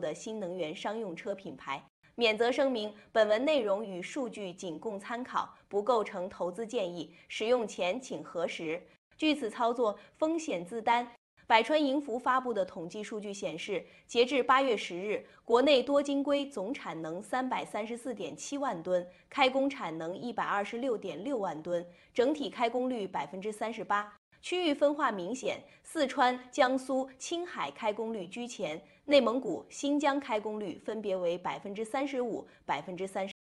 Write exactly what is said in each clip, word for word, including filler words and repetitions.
的新能源商用车品牌。免责声明：本文内容与数据仅供参考，不构成投资建议，使用前请核实。据此操作风险自担。百川银服发布的统计数据显示，截至八月十日，国内多晶硅总产能三百三十四点七万吨，开工产能一百二十六点六万吨，整体开工率百分之三十八。区域分化明显，四川、江苏、青海开工率居前，内蒙古、新疆开工率分别为百分之三十五、百分之三十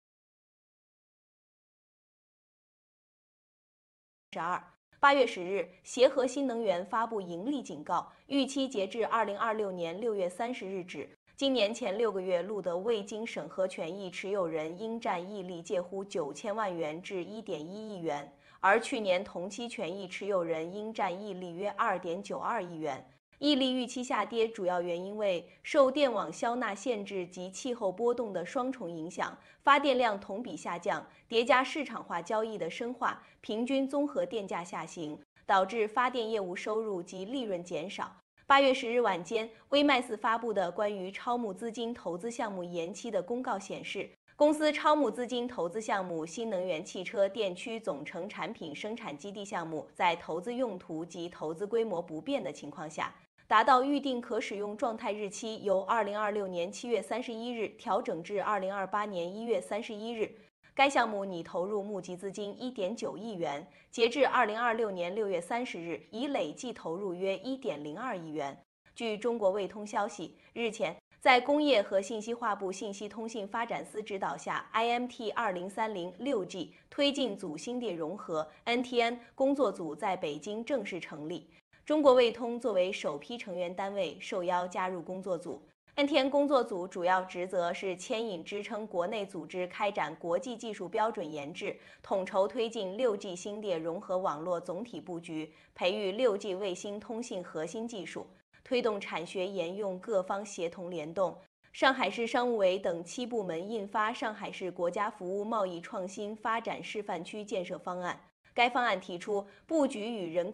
二。八月十日，协和新能源发布盈利警告，预期截至二零二六年六月三十日止，今年前六个月录得未经审核权益持有人应占溢利介乎九千万元至一点一亿元。而去年同期权益持有人应占溢利约 二点九二亿元。溢利预期下跌主要原因为受电网消纳限制及气候波动的双重影响，发电量同比下降，叠加市场化交易的深化，平均综合电价下行，导致发电业务收入及利润减少。八月十日晚间，微麦斯发布的关于超募资金投资项目延期的公告显示，公司超募资金投资项目新能源汽车电驱总成产品生产基地项目，在投资用途及投资规模不变的情况下，达到预定可使用状态日期由二零二六年七月三十一日调整至二零二八年一月三十一日。该项目拟投入募集资金 一点九亿元，截至二零二六年六月三十日，已累计投入约 一点零二亿元。据中国卫通消息，日前，在工业和信息化部信息通信发展司指导下 ，I M T 二零三零 六 G 推进组芯碟融合 N T N 工作组在北京正式成立。中国卫通作为首批成员单位，受邀加入工作组。N T N 工作组主要职责是牵引支撑国内组织开展国际技术标准研制，统筹推进 六 G 芯碟融合网络总体布局，培育 六 G 卫星通信核心技术，推动产学研用各方协同联动。上海市商务委等七部门印发《上海市国家服务贸易创新发展示范区建设方案》，该方案提出布局与人